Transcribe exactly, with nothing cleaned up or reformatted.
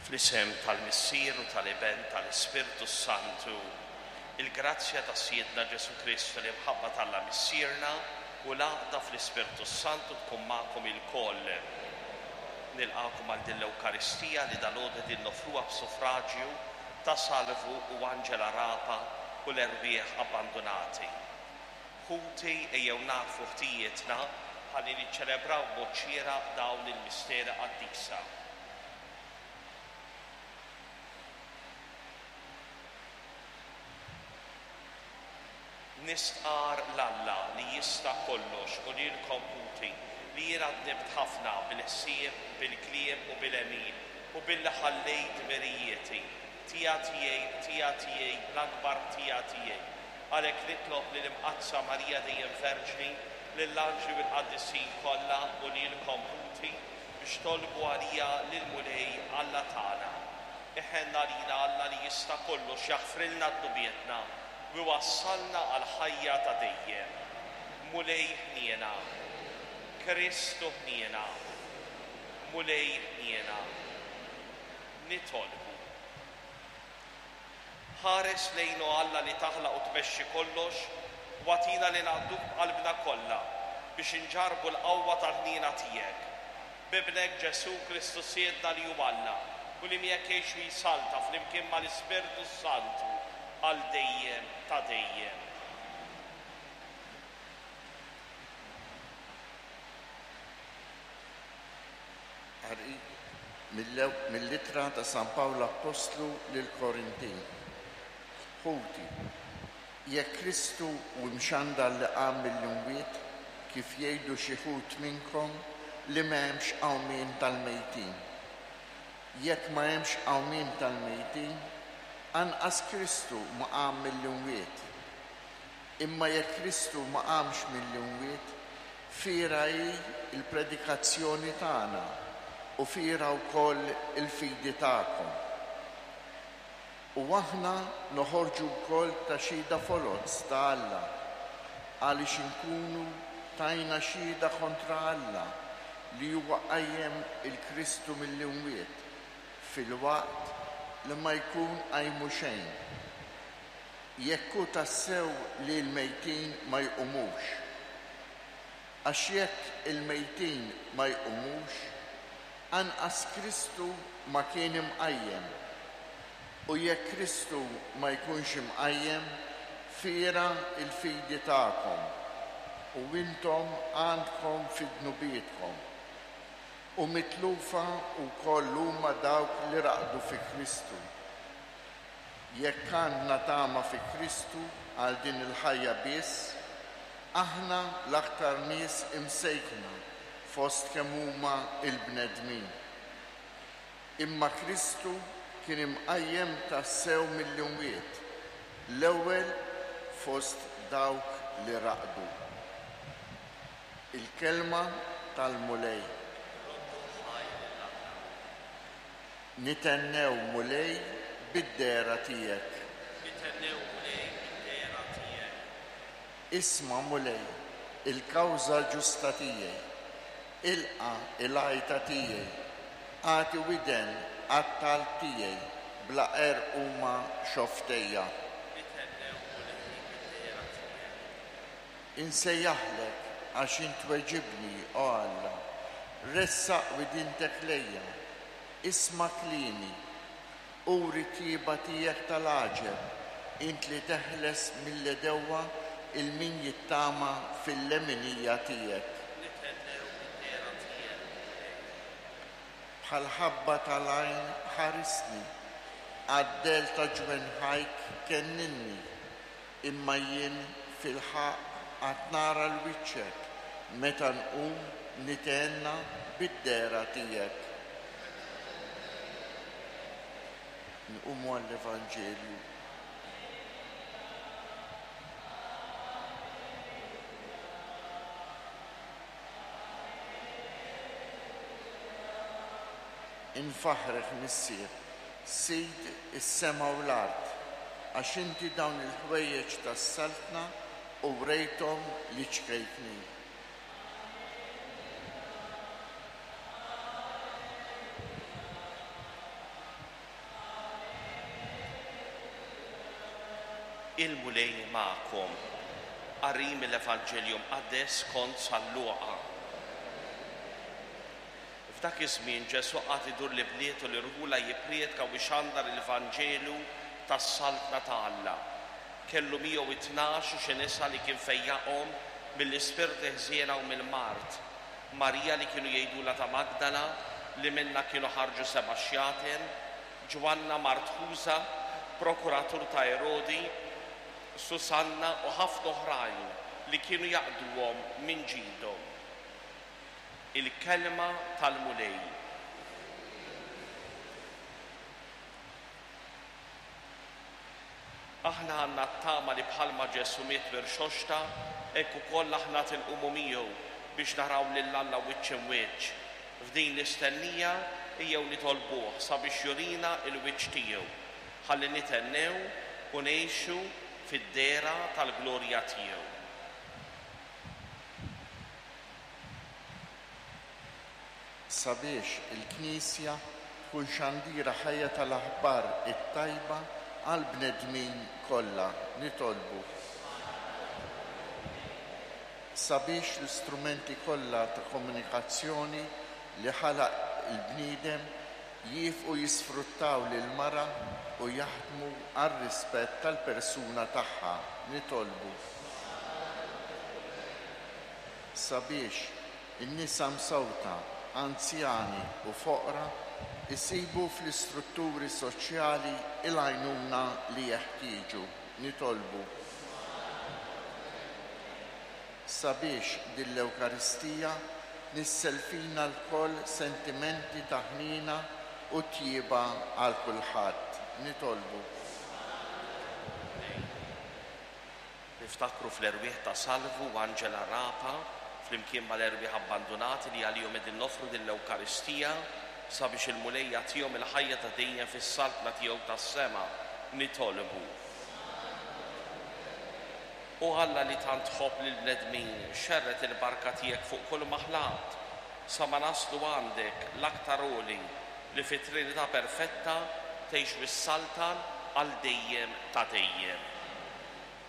Fl-isem tal-Missier u tal-Iben tal-Ispirtu Santu, il-grazzja ta' Siedna Ġesu Kristu li mħabba tal-la missierna u l-għaqda fl-Ispirtu Santu tkun magħkom il-koll. Nilqakom għal din l-Ewkaristija li dal-għoda din nofruha b'suffraġġju ta' Salvu u Anġela Rapa u l-erbieħ abbandonati. Ħuti ejjew narfu ħtijietna ħalli niċċelebraw b'mod xieraq dawn il-misteri qaddisa. Nistqar l-Alla li jista' kollox u li l-komputi li jiena għadnibt ħafna bil-ħsieb, bil-kliem u bil-emin u billi ħallejt mirijieti tija tiegħi, tija tiegħi, l-akbar tija tiegħi. Għalhekk nitlob li l-imqazza Marija dejjem Verġni lill-anġli u l-qaddisin kollha u li l-komputi biex tolbu għalija lill-mulej Alla tagħna. Iħenna lina Alla li jista' kollox jaħfrilna d-dubietna u wassalna għal ħajja ta' dejjem. Mulej ħniena, Kristu ħniena, mulej ħniena, nitolbu. Ħares lejnu Alla li taħlaq u tmexxi kollox, watina li naqdu b'qalbna kollha biex inġarbu l-qawwa tal-ħniena tiegħek. Bibnek Ġesu Kristu Siedna li hu Alla u li miegħek jgħix u jsalta flimkien mal-Ispirtu Santu għal dejjem ta' dejjem. Mill-Littra ta' San Pawlu Apostlu lil Korintin. Ħuti, jekk Kristu u mxanda li qam mill-imwiet kif jgħidu xi ħut minnkom li m'hemmx qawmien tal-mejtin. Jekk ma hemmx qawmien tal-mejtin, anqas Kristu ma qam mill-imwiet. Imma jekk Kristu ma qamx mill-imwiet, fira hi il-predikazzjoni tagħna u fira wkoll il-fidi tagħkom. U aħna noħorġu wkoll ta' xhieda folozz ta' Alla għaliex inkunu tajna xhieda kontra Alla li huwa qajjem il-Kristu mill-imwiet fil-waqt li ma jkun għajmu xejn. Jekk hu tassew li l-mejtin ma jqumux. Għax jekk il-mejtin ma jqumux, anqas Kristu ma kien imqajjem. U jekk Kristu ma jkunx imqajjem, fira il-fidi tagħkom u intom għandkom fid-dnubietkom. U mitlufa wkoll huma dawk li raqdu fi Kristu. Jekk għandna tama fi Kristu għal din il-ħajja biss, aħna l-aktar nies imsejkna fost kemm huma il-bnedmin. Imma Kristu kien imqajjem tassew mill-imwiet, l-ewwel fost dawk li raqdu. Il-kelma tal-mulej. Nitennew mulej bid-dera tiegħek. Nitennew mulej bid-dera tiegħek. Isma' mulej il-kawża ġusta tiegħi. Ilqa il-għajta tiegħi. Għati widen għat-talb tiegħi bla qerquma xoftejja. Nitennew mulej bid-dera tiegħek. Insejjaħlek għax int tweġibni, o Alla, ressaq widintek lejja. Isma' klimi, uri tjiba tiegħek tal-għaġeb, int li teħles mill-edewwa il-min jittama fil-leminija tiegħek. Nitennew bid-dera tiegħek. Bħal ħabba tal-għajn ħarisni, għaddel ta' ġwenħajk kenninni, imma jien fil-ħaq għad nara l-wiċċek meta nqum nitenna bid-dera tiegħek. Nqumu għall-Evanġelju. Infaħrek missier, Sid is-sema u l-art, għax inti dawn il-ħwejjeġ tas-saltna u rejthom li ċkejtni. il-mulej ma'kom. Qari mill-Evanġeljum Qaddes kont sal-Luqa. F'dak iż-żmien Ġesu qatt idur li bliet u l-irħula jippriedka u jxandar il-Vanġelu tas-saltna ta' Alla. Kellu miegħu it-tnax u xi nisa li kien fejjaqhom mill-ispirti ħżiena u mill-mart. Marija li kienu jgħidula ta' Magdala li minnha kienu ħarġu seba' xjaten, Ġwanna Martħuża, prokuratur ta' Erodi, Susanna u ħafna oħrajn li kienu jaqduhom minn ġidhom. Il-kelma tal-mulej. Aħna għandna t-tama li bħalma Ġesu miet bir-xoxta, hekk ukoll aħna tinqumu miegħu biex naraw lil Alla wiċċ imwiċċ. F'din l-istennija ejjew nitolbuh sabiex jurina l-wiċċ tiegħu, ħalli nitennew u ngħixu fid-dera tal-glorja tiegħu. Sabiex il-Knisja tkun xandira ħajja tal-aħbar it-tajba għal bnedmin kollha nitolbu. Sabiex l-istrumenti kollha ta' komunikazzjoni li ħalaq il-bniedem jifqu jisfruttaw lil mara u jaħdmu għar-rispett tal-persuna tagħha nitolbu. Sabiex in-nisa msawta, anzjani u foqra isibu fl-istrutturi soċjali il-għajnuna li jeħtieġu nitolbu. Sabiex din l-Ewkaristija nisselfina l-koll sentimenti ta' ħnina u tjieba għal kulħadd nitolbu. Niftakru fl-erbieħ ta' Salvu u Anġela Rapa flimkien mal-erbieħ abbandonati li għalihom qegħdin nofru din l-Ewkaristija sabiex il-mulej jagħtihom il-ħajja ta' dejjem fis-saltna tiegħu tas-sema nitolbu. U Alla li tant tħobb lil bnedmin xerret il-barka tiegħek fuq kull maħlat sa ma naslu għandek l-aktar għoli li fit-Trinità perfetta tgħix bis-saltan għal dejjem ta' dejjem.